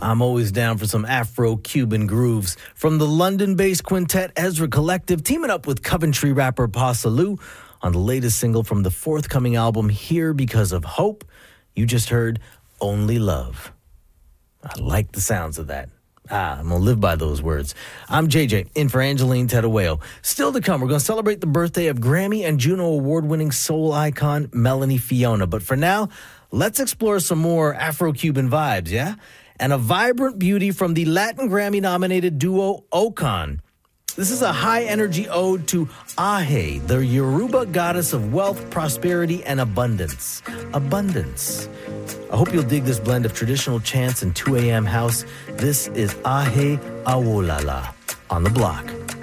I'm always down for some Afro-Cuban grooves. From the London-based quintet Ezra Collective, teaming up with Coventry rapper Pasa Lou on the latest single from the forthcoming album, Here Because of Hope. You just heard Only Love. I like the sounds of that. I'm going to live by those words. I'm JJ, in for Angeline Terueo. Still to come, we're going to celebrate the birthday of Grammy and Juno award-winning soul icon Melanie Fiona. But for now, let's explore some more Afro-Cuban vibes, yeah? And a vibrant beauty from the Latin Grammy-nominated duo Ocon. This is a high-energy ode to Ahe, the Yoruba goddess of wealth, prosperity, and abundance. Abundance. I hope you'll dig this blend of traditional chants and 2 a.m. house. This is Ahe Awolala on the block.